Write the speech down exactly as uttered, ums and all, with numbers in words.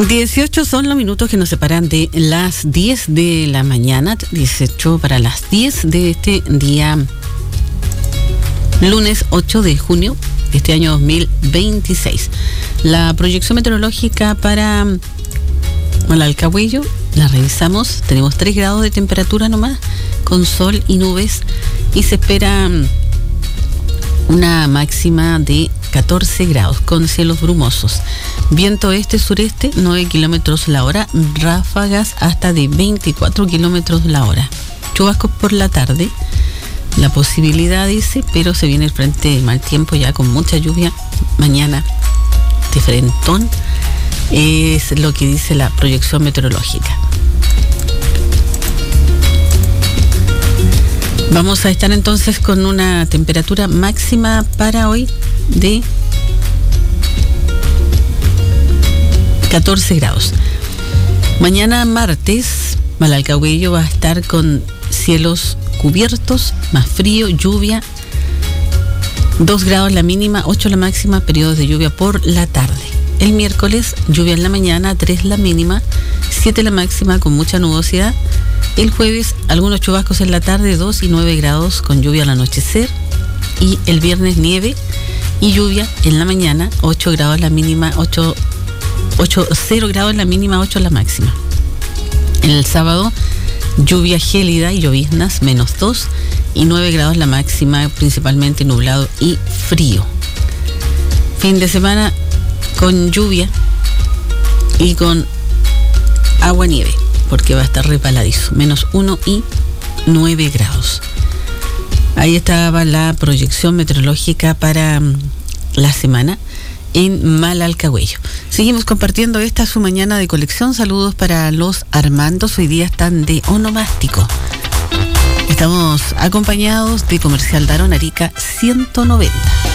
dieciocho son los minutos que nos separan de las diez de la mañana, dieciocho para las diez de este día lunes ocho de junio de este año dos mil veintiséis. La proyección meteorológica para Malalcahuello la revisamos, tenemos tres grados de temperatura nomás, con sol y nubes, y se espera una máxima de catorce grados con cielos brumosos. Viento este-sureste, nueve kilómetros la hora, ráfagas hasta de veinticuatro kilómetros la hora. Chubascos por la tarde, la posibilidad dice, pero se viene el frente de mal tiempo ya con mucha lluvia. Mañana, diferentón, es lo que dice la proyección meteorológica. Vamos a estar entonces con una temperatura máxima para hoy de catorce grados. Mañana martes, Malalcahuello va a estar con cielos cubiertos, más frío, lluvia, dos grados la mínima, ocho la máxima, periodos de lluvia por la tarde. El miércoles, lluvia en la mañana, tres la mínima, siete la máxima con mucha nubosidad. El jueves, algunos chubascos en la tarde, dos y nueve grados con lluvia al anochecer. Y el viernes, nieve y lluvia en la mañana, ocho grados la mínima, ocho, ocho, cero grados la mínima, ocho la máxima. El sábado, lluvia gélida y lloviznas, menos dos y nueve grados la máxima, principalmente nublado y frío. Fin de semana con lluvia y con agua-nieve, porque va a estar repaladizo, menos uno y nueve grados. Ahí estaba la proyección meteorológica para um, la semana en Malalcahuello. Seguimos compartiendo esta su mañana de colección. Saludos para los Armandos, hoy día están de onomástico. Estamos acompañados de Comercial Darón Arica ciento noventa.